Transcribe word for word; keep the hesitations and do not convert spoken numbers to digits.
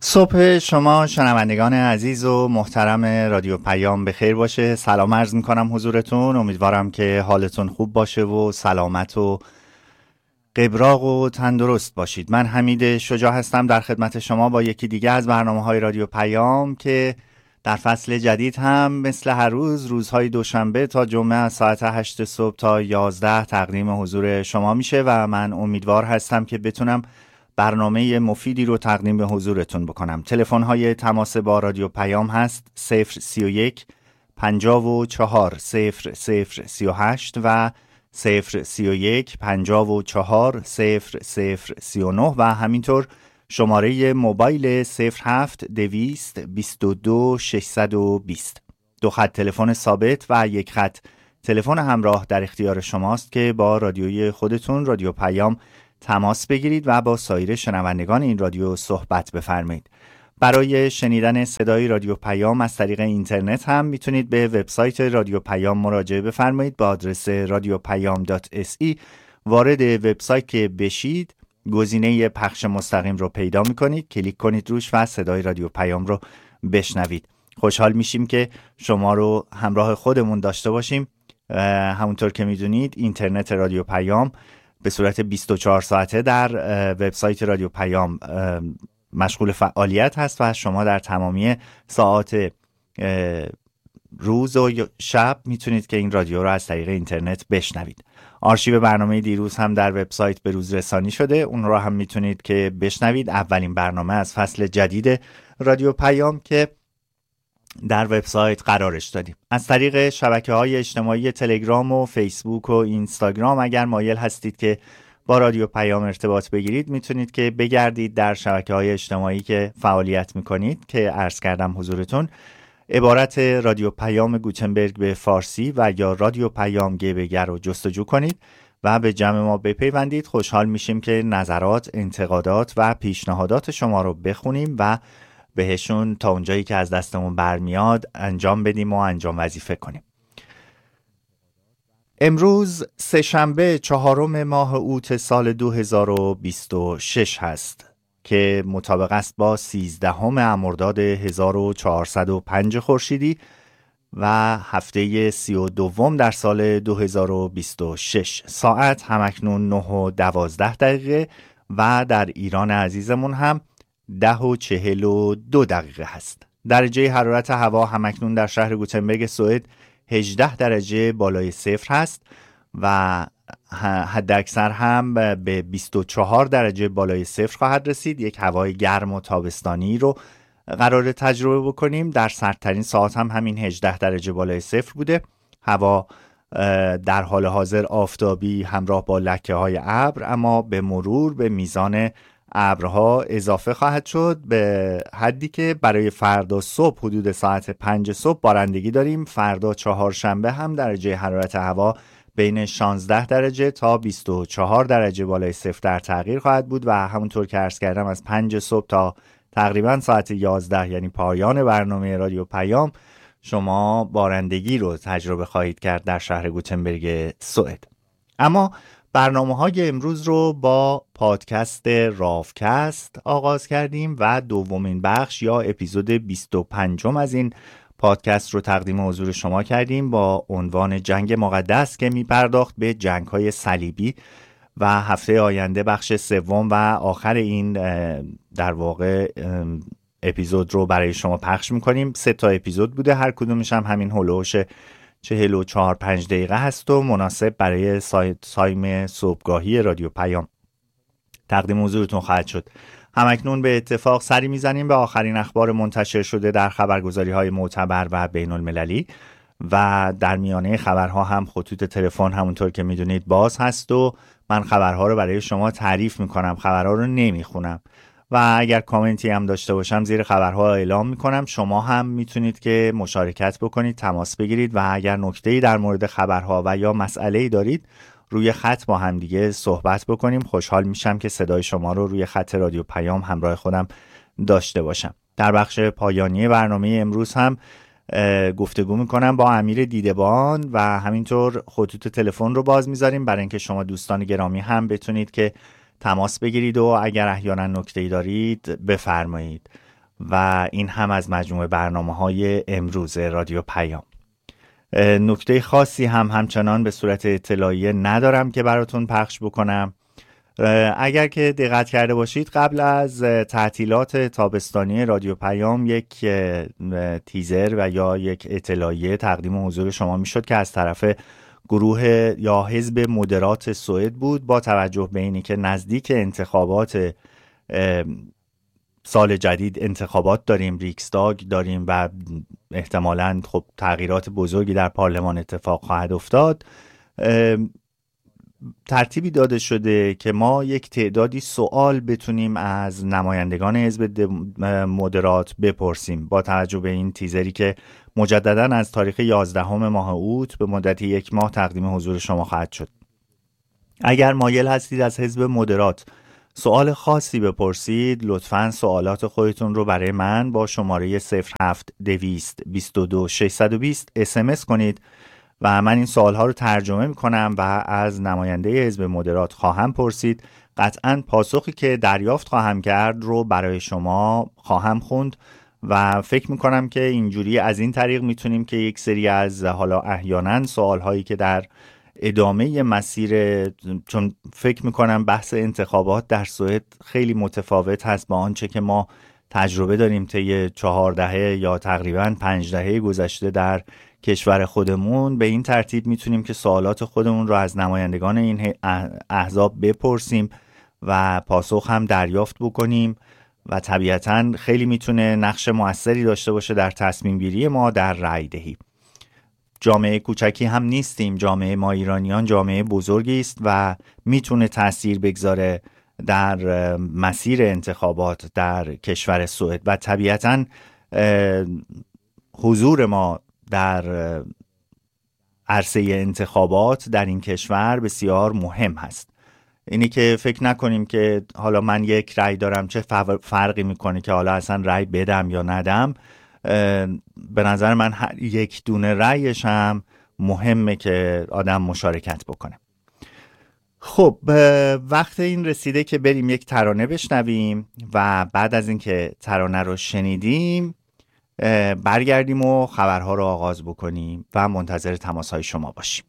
صبح شما شنوندگان عزیز و محترم رادیو پیام بخیر باشه. سلام عرض میکنم حضورتون. امیدوارم که حالتون خوب باشه و سلامت و قبراق و تندرست باشید. من حمید شجاع هستم در خدمت شما با یکی دیگه از برنامه‌های رادیو پیام که در فصل جدید هم مثل هر روز روزهای دوشنبه تا جمعه از ساعت هشت صبح تا یازده تقدیم حضور شما میشه و من امیدوار هستم که بتونم برنامه مفیدی رو تقدیم به حضورتون بکنم. تلفن های تماس با رادیو پیام هست صفر سی و یک پنجاه و چهار صفر صفر سی و هشت و صفر سی و یک پنجاه و چهار صفر صفر سی و نه و همینطور شماره موبایل صفر هفت دویست بیست و دو ششصد و بیست. دو خط تلفن ثابت و یک خط تلفن همراه در اختیار شماست که با رادیوی خودتون رادیو پیام تماس بگیرید و با سایر شنوندگان این رادیو صحبت بفرمایید. برای شنیدن صدای رادیو پیام از طریق اینترنت هم میتونید به وبسایت رادیو پیام مراجعه بفرمایید. با آدرس رادیو پیام دات اس ای وارد وبسایت که بشید گزینه پخش مستقیم رو پیدا میکنید، کلیک کنید روش و صدای رادیو پیام رو بشنوید. خوشحال میشیم که شما رو همراه خودمون داشته باشیم. همونطور که میدونید اینترنت رادیو پیام به صورت بیست و چهار ساعته در وبسایت رادیو پیام مشغول فعالیت هست و شما در تمامی ساعات روز و شب میتونید که این رادیو رو از طریق اینترنت بشنوید. آرشیو برنامه دیروز هم در وبسایت به روز رسانی شده، اون رو هم میتونید که بشنوید. اولین برنامه از فصل جدید رادیو پیام که در وبسایت قرارش دادیم. از طریق شبکه‌های اجتماعی تلگرام و فیسبوک و اینستاگرام اگر مایل هستید که با رادیو پیام ارتباط بگیرید میتونید که بگردید در شبکه‌های اجتماعی که فعالیت میکنید که عرض کردم حضورتون. عبارت رادیو پیام گوتنبرگ به فارسی و یا رادیو پیام گبگر رو جستجو کنید و به جمع ما بپیوندید. خوشحال میشیم که نظرات، انتقادات و پیشنهادات شما رو بخونیم و بهشون تا اونجایی که از دستمون برمیاد انجام بدیم و انجام وظیفه کنیم. امروز سه‌شنبه چهارم ماه اوت سال دو هزار و بیست و شش هست که مطابق است با سیزدهم مرداد هزار و چهارصد و پنج خورشیدی و هفته سی و دوم در سال دو هزار و بیست و شش. ساعت همکنون نه و دوازده دقیقه و در ایران عزیزمون هم ده و چهل و دو دقیقه هست. درجه حرارت هوا همکنون در شهر گوتنبرگ سوئد هجده درجه بالای صفر هست و حد اکثر هم به بیست و چهار درجه بالای صفر خواهد رسید. یک هوای گرم و تابستانی رو قرار تجربه بکنیم. در سردترین ساعت هم همین هجده درجه بالای صفر بوده. هوا در حال حاضر آفتابی همراه با لکه های ابر، اما به مرور به میزان ابرها اضافه خواهد شد به حدی که برای فردا صبح حدود ساعت پنج صبح بارندگی داریم. فردا چهارشنبه هم درجه حرارت هوا بین شانزده درجه تا بیست و چهار درجه بالای صفر در تغییر خواهد بود و همونطور که عرض کردم از پنج صبح تا تقریبا ساعت یازده یعنی پایان برنامه رادیو پیام شما بارندگی رو تجربه خواهید کرد در شهر گوتنبرگ سوئد. اما برنامه‌های امروز رو با پادکست راوکست آغاز کردیم و دومین بخش یا اپیزود بیست و پنجم از این پادکست رو تقدیم حضور شما کردیم با عنوان جنگ مقدس که می‌پرداخت به جنگ‌های صلیبی و هفته آینده بخش سوم و آخر این در واقع اپیزود رو برای شما پخش می‌کنیم. سه تا اپیزود بوده، هر کدومش هم همین هولوش چهل و چهار پنج دقیقه هست و مناسب برای سایم صبحگاهی رادیو پیام تقدیم حضورتون خواهد شد. همکنون به اتفاق سری میزنیم به آخرین اخبار منتشر شده در خبرگزاری‌های معتبر و بین المللی و در میانه خبرها هم خطوط تلفن همونطور که میدونید باز هست و من خبرها رو برای شما تعریف میکنم، خبرها رو نمیخونم و اگر کامنتی هم داشته باشم زیر خبرها اعلام میکنم. شما هم میتونید که مشارکت بکنید، تماس بگیرید و اگر نکته‌ای در مورد خبرها و یا مسئله‌ای دارید روی خط با هم دیگه صحبت بکنیم. خوشحال میشم که صدای شما رو روی خط رادیو پیام همراه خودم داشته باشم. در بخش پایانی برنامه امروز هم گفتگو میکنم با امیر دیدبان و همینطور خطوط تلفن رو باز میذاریم برای اینکه شما دوستان گرامی هم بتونید که تماس بگیرید و اگر احیانا نکته‌ای دارید بفرمایید. و این هم از مجموعه برنامه‌های امروز رادیو پیام. نکته خاصی هم همچنان به صورت اطلاعیه ندارم که براتون پخش بکنم. اگر که دقت کرده باشید قبل از تعطیلات تابستانی رادیو پیام یک تیزر و یا یک اطلاعیه تقدیم حضور شما میشد که از طرف گروه یا حزب مدرات سوئد بود، با توجه به اینی که نزدیک انتخابات سال جدید انتخابات داریم، ریکستاگ داریم و احتمالاً خب تغییرات بزرگی در پارلمان اتفاق خواهد افتاد. ترتیبی داده شده که ما یک تعدادی سوال بتونیم از نمایندگان حزب مدرات بپرسیم با توجه به این تیزری که مجدداً از تاریخ یازدهم ماه اوت به مدت یک ماه تقدیم حضور شما خواهد شد. اگر مایل هستید از حزب مدرات سوال خاصی بپرسید، لطفاً سوالات خودتون رو برای من با شماره صفر هفت دویست بیست و دو ششصد و بیست اسمس کنید و من این سوالها رو ترجمه میکنم و از نماینده حزب مدرات خواهم پرسید. قطعاً پاسخی که دریافت خواهم کرد رو برای شما خواهم خوند و فکر میکنم که اینجوری از این طریق میتونیم که یک سری از حالا احیانا سوالهایی که در ادامه مسیر، چون فکر میکنم بحث انتخابات در سوئد خیلی متفاوت هست با آنچه که ما تجربه داریم طی چهار دهه یا تقریباً پنج دهه گذشته در کشور خودمون، به این ترتیب میتونیم که سوالات خودمون رو از نمایندگان این احزاب بپرسیم و پاسخ هم دریافت بکنیم و طبیعتاً خیلی میتونه نقش مؤثری داشته باشه در تصمیم گیری ما در رأی دهی. جامعه کوچکی هم نیستیم، جامعه ما ایرانیان جامعه بزرگی است و میتونه تأثیر بگذاره در مسیر انتخابات در کشور سوئد و طبیعتاً حضور ما در عرصه انتخابات در این کشور بسیار مهم هست. اینی که فکر نکنیم که حالا من یک رأی دارم چه فرقی میکنه که حالا اصلا رأی بدم یا ندم. به نظر من هر یک دونه رأیش هم مهمه که آدم مشارکت بکنه. خب وقت این رسیده که بریم یک ترانه بشنویم و بعد از اینکه ترانه رو شنیدیم برگردیم و خبرها رو آغاز بکنیم و منتظر تماس‌های شما باشیم.